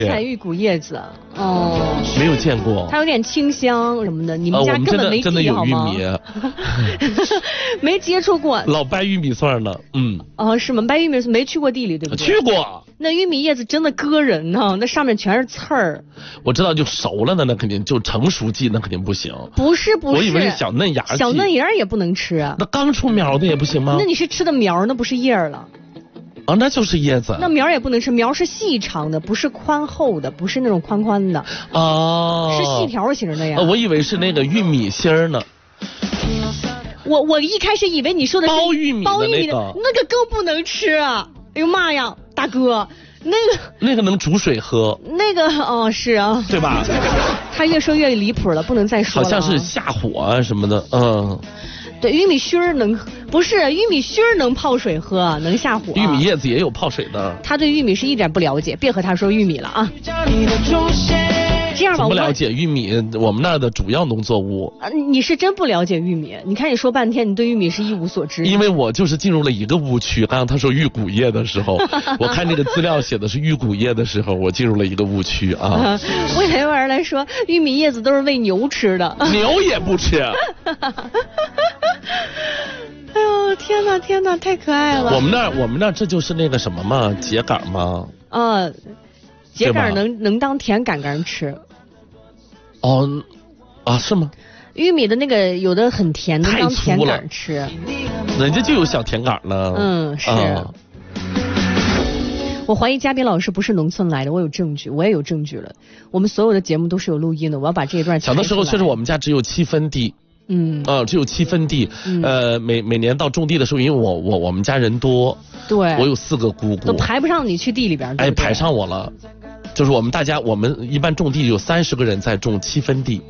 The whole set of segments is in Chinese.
采玉骨叶子，哦， 没有见过。 它有点清香什么的，你们家根本没地好吗？ 真的有玉米， 没接触过。 老掰玉米蒜呢， 哦，是吗？掰玉米没去过地里，对不对？ 去过。 那玉米叶子真的割人呢，那上面全是刺儿。 我知道，就熟了的那肯定就成熟季，那肯定不行。 不是， 我以为是小嫩芽。 小嫩芽也不能吃啊。 那刚出苗的也不行吗？ 那你是吃的苗，那不是叶儿了。 哦，那就是叶子。 那苗也不能吃，苗是细长的，不是宽厚的，不是那种宽宽的。哦，是细条型的呀。 我以为是那个玉米芯儿呢。 我一开始以为你说的是包玉米的那个更不能吃啊！哎呦妈呀，大哥， 那个能煮水喝。 那个哦是啊， 对吧？ 他越说越离谱了，不能再说了。 好像是下火啊什么的， 对，玉米须儿不是玉米须儿能泡水喝，能下火。 玉米叶子也有泡水的。 他对玉米是一点不了解，别和他说玉米了啊。这样吧， 不了解玉米，我们那儿的主要农作物。 你是真不了解玉米？你看你说半天，你对玉米是一无所知。 因为我就是进入了一个误区。刚刚他说玉骨叶的时候，我看这个资料写的是玉骨叶的时候，我进入了一个误区啊。 为很多人来说，玉米叶子都是喂牛吃的。 牛也不吃。 哎呦天哪天哪，太可爱了！ 我们那这就是那个什么嘛，秸秆吗？ 秸秆能当甜杆杆吃。 哦，是吗？ 玉米的那个有的很甜，能当甜杆吃。 人家就有小甜杆呢。 是。我怀疑嘉宾老师不是农村来的，我有证据，我也有证据了。我们所有的节目都是有录音的，我要把这一段小的时候确实我们家只有7分地。只有7分地。每年到种地的时候，因为我们家人多， 对， 我有4个姑姑， 都排不上你去地里边。对对， 排上我了。就是我们一般种地有30个人在种7分地。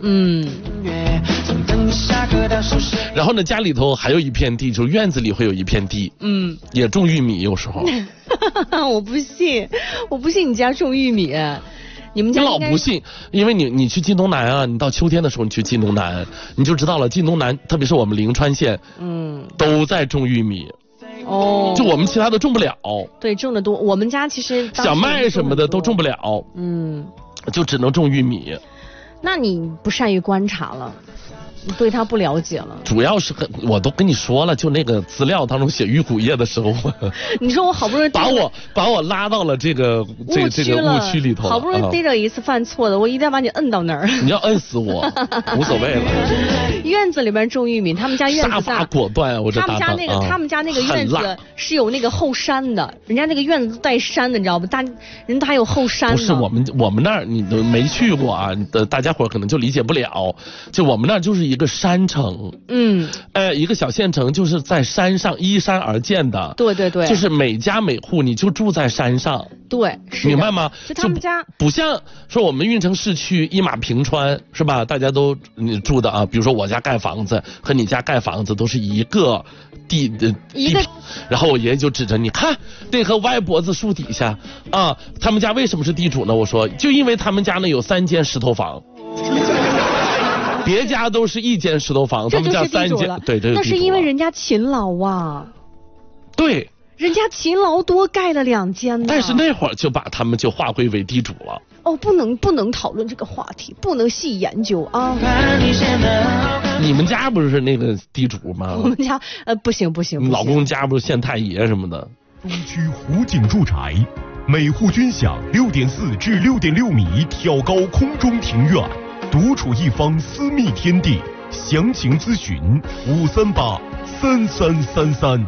然后呢，家里头还有一片地，就院子里会有一片地。也种玉米，有时候。 我不信你家种玉米。你们家老不信，因为你去晋东南啊，你到秋天的时候你去晋东南，你就知道了。晋东南，特别是我们灵川县，都在种玉米。就我们其他的种不了。对， 种的多。我们家其实小麦什么的都种不了。就只能种玉米。那你不善于观察了。你对他不了解了， 主要是我都跟你说了，就那个资料当中写玉骨叶的时候， 你说我好不容易把我拉到了这个误区里头， 好不容易逮着一次犯错的，我一定要把你摁到那儿。 你要摁死我，无所谓了。 院子里边种玉米，他们家院子杀伐果断啊！我这他们家那个院子是有那个后山的，人家那个院子带山的，你知道不？人家还有后山。 不是我们那儿你都没去过啊，大家伙可能就理解不了。就我们那儿就是一个山城，一个小县城，就是在山上依山而建的。 对对对， 就是每家每户你就住在山上。 对， 明白吗？ 就他们家不像说我们运城市区一马平川是吧？大家都住的啊，比如说我家盖房子和你家盖房子都是一个地的一个，然后我爷爷就指着你看那棵歪脖子树底下啊，他们家为什么是地主呢？我说就因为他们家呢有3间石头房。别家都是1间石头房，他们家3间，对，这那是因为人家勤劳啊。 对， 人家勤劳多盖了2间呢。 但是那会儿就把他们就划归为地主了。 不能讨论这个话题，不能细研究啊。 你们家不是那个地主吗？ 我们家不行。 老公家不是县太爷什么的。 东区湖景住宅，每户均享6.4至6.6米挑高空中庭院。独处一方私密天地，详情咨询5383333。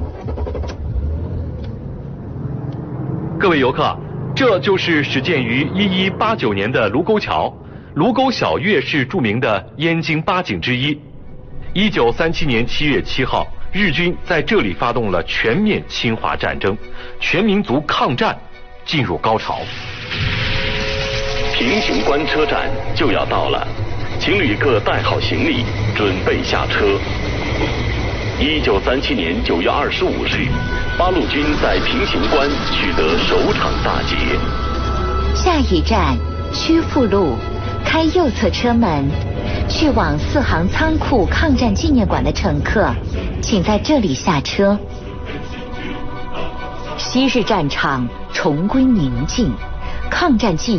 各位游客，这就是始建于1189年的卢沟桥。卢沟晓月是著名的燕京8景之一。1937年7月7号，日军在这里发动了全面侵华战争，全民族抗战进入高潮。 平型关车站就要到了，请旅客带好行李，准备下车。1937年9月25日，八路军在平型关取得首场大捷。 下一站曲阜路，开右侧车门，去往4行仓库抗战纪念馆的乘客，请在这里下车。昔日战场重归宁静，抗战纪